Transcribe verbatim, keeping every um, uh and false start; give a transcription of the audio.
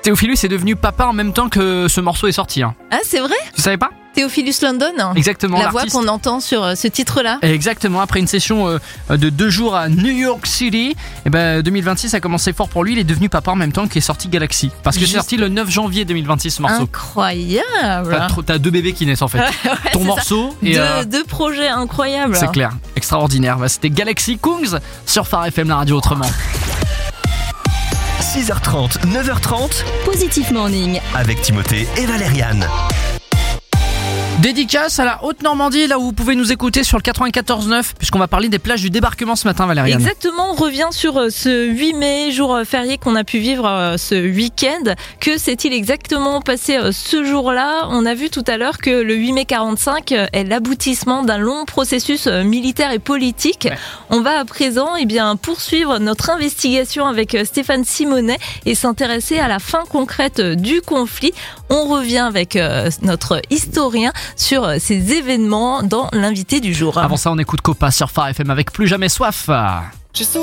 Théophilus est devenu papa en même temps que ce morceau est sorti. Hein. Ah, c'est vrai ? Tu savais pas ? Théophilus London. Exactement. La voix l'artiste. qu'on entend sur euh, ce titre-là. Exactement. Après une session euh, de deux jours à New York City, et ben deux mille vingt-six a commencé fort pour lui. Il est devenu papa en même temps qu'est sorti Galaxy. Parce que Juste... c'est sorti le neuf janvier deux mille vingt-six ce morceau. Incroyable. T'as, trop, t'as deux bébés qui naissent en fait. Ouais, Ton c'est morceau ça. et deux, euh, deux projets incroyables. c'est clair, extraordinaire. Bah, c'était Galaxy Kungs sur Phare F M, la radio autrement. six heures trente, neuf heures trente, Positif Morning. avec Timothée et Valériane. Dédicace à la Haute-Normandie, là où vous pouvez nous écouter sur le quatre-vingt-quatorze neuf, puisqu'on va parler des plages du débarquement ce matin, Valériane. Exactement, on revient sur ce huit mai, jour férié qu'on a pu vivre ce week-end. Que s'est-il exactement passé ce jour-là ? On a vu tout à l'heure que le huit mai quarante-cinq est l'aboutissement d'un long processus militaire et politique. Ouais. On va à présent eh bien, poursuivre notre investigation avec Stéphane Simonet et s'intéresser à la fin concrète du conflit. On revient avec notre historien sur ces événements dans l'invité du jour. Avant ça, on écoute Copa sur Phare F M avec Plus Jamais Soif.